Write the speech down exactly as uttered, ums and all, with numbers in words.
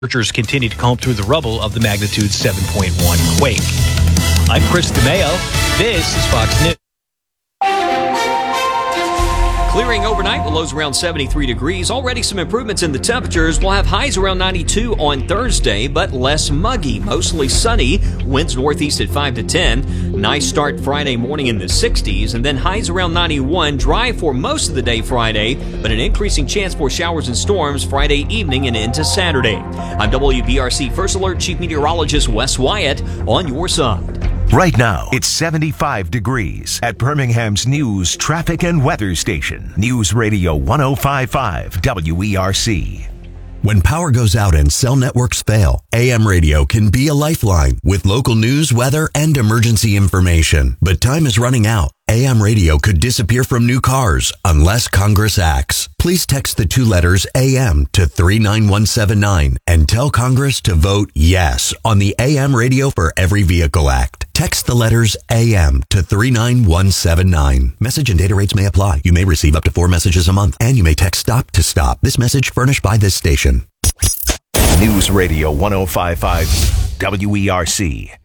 Researchers continue to comb through the rubble of the magnitude seven point one quake. I'm Chris DeMeo. This is Fox News. Clearing overnight with lows around seventy-three degrees. Already some improvements in the temperatures. We'll have highs around ninety-two on Thursday, but less muggy. Mostly sunny. Winds northeast at five to ten. Nice start Friday morning in the sixties, and then highs around ninety-one. Dry for most of the day Friday, but an increasing chance for showers and storms Friday evening and into Saturday. I'm W B R C First Alert Chief Meteorologist Wes Wyatt on your side. Right now, it's seventy-five degrees at Birmingham's News, Traffic, and Weather Station. News Radio one oh five point five W E R C. When power goes out and cell networks fail, A M radio can be a lifeline with local news, weather, and emergency information. But time is running out. A M radio could disappear from new cars unless Congress acts. Please text the two letters A M to three nine one seven nine and tell Congress to vote yes on the A M Radio for Every Vehicle Act. Text the letters A M to three nine one seven nine. Message and data rates may apply. You may receive up to four messages a month, and you may text STOP to stop. This message furnished by this station. News Radio one oh five point five W E R C.